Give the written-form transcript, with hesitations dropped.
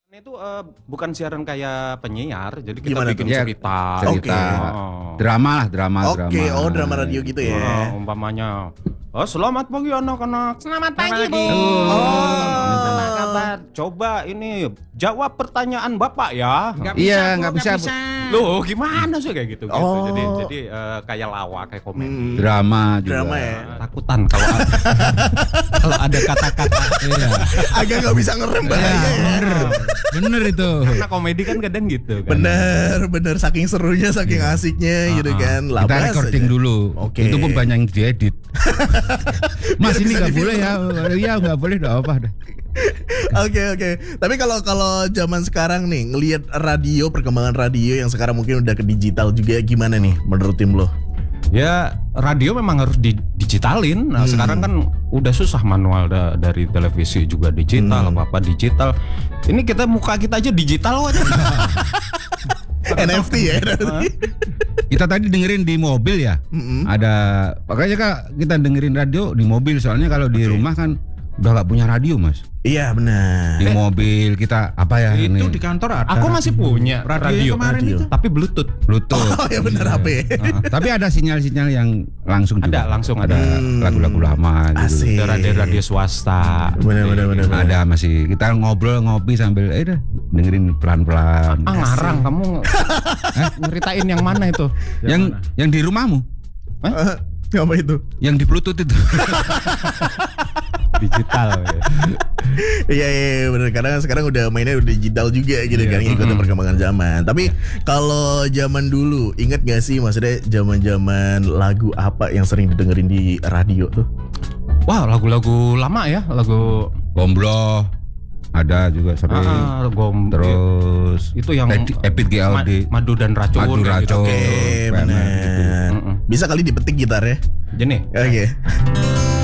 Itu bukan siaran kayak penyiar, jadi kita Gimana bikin tuh? cerita. Cerita. Drama lah, drama. Oke, oh drama radio gitu ya. Umpamanya, selamat pagi anak-anak. Selamat pagi, Bu. Apa kabar? Coba ini jawab pertanyaan Bapak ya. Nggak bisa. Loh, gimana sih kayak gitu? Oh. Jadi kayak lawak, kayak komedi. Drama juga. Drama ya. Takutan kalau kalau ada kata-kata. Iya. Agak nggak bisa ngerem bahaya ya. Bener itu. Karena komedi kan kadang gitu kan. Bener saking serunya, saking asiknya gitu kan. Kita Labas recording aja. dulu. Oke. Itu pun banyak yang diedit. Mas Biar ini bisa nggak boleh ya? Iya nggak boleh, nggak apa. Oke. Tapi kalau zaman sekarang nih ngelihat radio, perkembangan radio yang sekarang mungkin udah ke digital juga, gimana nih menurut tim lo? Ya radio memang harus digitalin. Nah sekarang kan udah susah manual dari televisi juga digital, apa digital. Ini muka kita aja digital aja. NFT ya. Kita tadi dengerin di mobil ya. Ada makanya Kak, kita dengerin radio di mobil, soalnya kalau di rumah kan udah nggak punya radio, Mas. Iya benar. Di mobil kita apa ya Itu ini? di kantor ada. Aku masih punya radio kemarin radio. itu. tapi Bluetooth. Bluetooth. Oh ya benar HP. Tapi ada sinyal-sinyal yang langsung juga. Langsung ada ada. lagu-lagu lama gitu. Asik. Radio swasta. Benar. Ada masih kita ngobrol ngopi sambil dah dengerin pelan-pelan. Ngarang kamu ngeritain yang mana itu? Yang di rumahmu? Apa itu? Yang di Bluetooth itu. Digital. Iya benar. Karena sekarang udah mainnya udah digital juga gitu kan, ngikutin perkembangan zaman. Tapi kalau zaman dulu, ingat gak sih maksudnya zaman lagu apa yang sering didengerin di radio tuh? Wah, lagu-lagu lama ya, lagu Gombloh ada juga sering. Terus itu yang Epit GLD. Madu dan Racun. Madu kayak gitu. Racun. Oke, benar. Bisa kali dipetik gitar ya. Jadi Oke.